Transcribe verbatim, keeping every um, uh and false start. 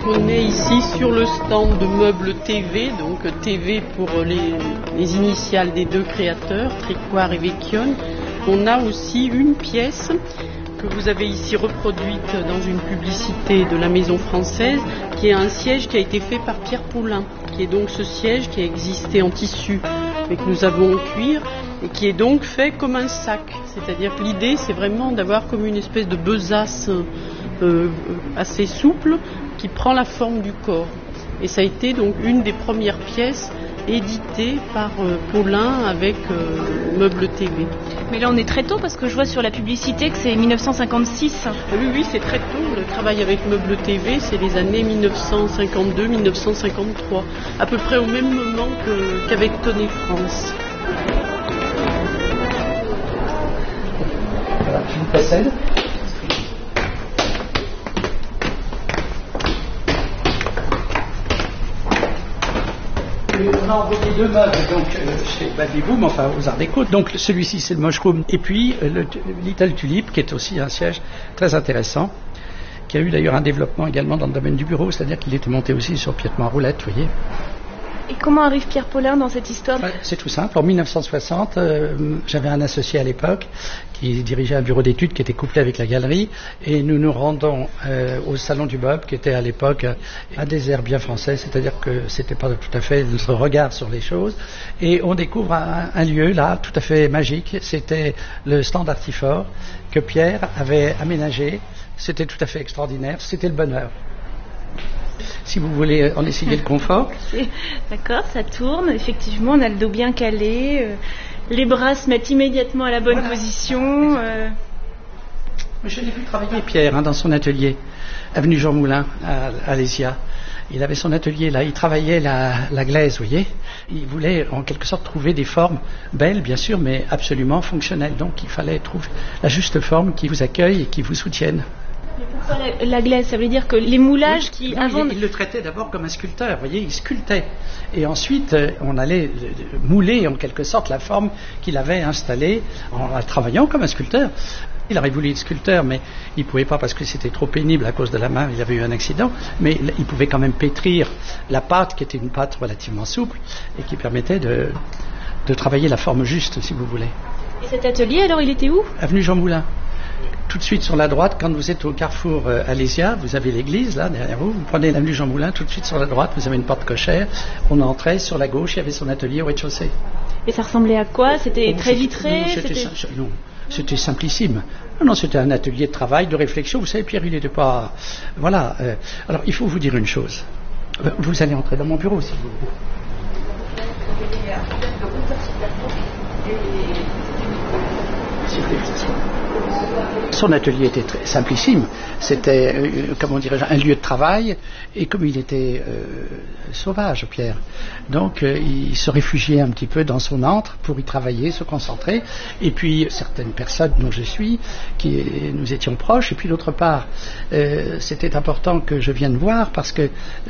On est ici sur le stand de meubles T V, donc T V pour les, les initiales des deux créateurs, Tricoire et Vecchione. On a aussi une pièce que vous avez ici reproduite dans une publicité de la Maison Française, qui est un siège qui a été fait par Pierre Poulain, qui est donc ce siège qui a existé en tissu, mais que nous avons en cuir, et qui est donc fait comme un sac. C'est-à-dire que l'idée, c'est vraiment d'avoir comme une espèce de besace euh, assez souple, qui prend la forme du corps. Et ça a été donc une des premières pièces éditées par euh, Poulain avec euh, Meubles T V. Mais là on est très tôt parce que je vois sur la publicité que c'est dix-neuf cent cinquante-six. Oui, oui, c'est très tôt. Le travail avec Meubles T V, c'est les années dix-neuf cent cinquante-deux dix-neuf cent cinquante-trois, à peu près au même moment que, qu'avec Tonnet France. Voilà, je vous précède. On a envoyé deux meubles donc, euh, chez Baby Boom, enfin aux Arts Déco. Donc celui-ci c'est le Mushroom et puis euh, le Little Tulip qui est aussi un siège très intéressant, qui a eu d'ailleurs un développement également dans le domaine du bureau, c'est-à-dire qu'il était monté aussi sur piétement à roulette, vous voyez. Et comment arrive Pierre Poulain dans cette histoire? C'est tout simple. En dix-neuf cent soixante, euh, j'avais un associé à l'époque qui dirigeait un bureau d'études qui était couplé avec la galerie, et nous nous rendons euh, au Salon du Meuble, qui était à l'époque un désert bien français, c'est-à-dire que c'était pas tout à fait notre regard sur les choses, et on découvre un, un lieu là tout à fait magique. C'était le stand Artifort que Pierre avait aménagé. C'était tout à fait extraordinaire. C'était le bonheur. Si vous voulez en essayer le confort. D'accord, ça tourne. Effectivement, on a le dos bien calé. Euh, les bras se mettent immédiatement à la bonne voilà. position. Euh... Je l'ai vu travailler, Pierre, hein, dans son atelier, avenue Jean Moulin, à Alésia. Il avait son atelier là, il travaillait la, la glaise, vous voyez. Il voulait en quelque sorte trouver des formes belles, bien sûr, mais absolument fonctionnelles. Donc il fallait trouver la juste forme qui vous accueille et qui vous soutienne. Mais pourquoi la, la glaise? Ça veut dire que les moulages oui, qui... Non, avant... il, il le traitait d'abord comme un sculpteur, vous voyez, il sculptait. Et ensuite, euh, on allait euh, mouler en quelque sorte la forme qu'il avait installée en, en travaillant comme un sculpteur. Il aurait voulu être sculpteur, mais il ne pouvait pas parce que c'était trop pénible à cause de la main, il avait eu un accident. Mais il pouvait quand même pétrir la pâte, qui était une pâte relativement souple, et qui permettait de, de travailler la forme juste, si vous voulez. Et cet atelier, alors, il était où? Avenue Jean Moulin. Tout de suite sur la droite, quand vous êtes au carrefour euh, Alésia, vous avez l'église là derrière vous, vous prenez l'avenue Jean Moulin, tout de suite sur la droite, vous avez une porte cochère, on entrait, sur la gauche, il y avait son atelier au rez-de-chaussée. Et ça ressemblait à quoi? C'était oh, très vitré? Non, c'était, c'était... non, c'était simplissime. Non, non, c'était un atelier de travail, de réflexion. Vous savez, Pierre, il n'était pas... Voilà. Euh... Alors, il faut vous dire une chose. Vous allez entrer dans mon bureau, si vous voulez. Son atelier était très simplissime. C'était, euh, comment dirais-je, un lieu de travail. Et comme il était euh, sauvage, Pierre, donc euh, il se réfugiait un petit peu dans son antre pour y travailler, se concentrer. Et puis certaines personnes dont je suis, qui nous étions proches. Et puis d'autre part, euh, c'était important que je vienne voir parce que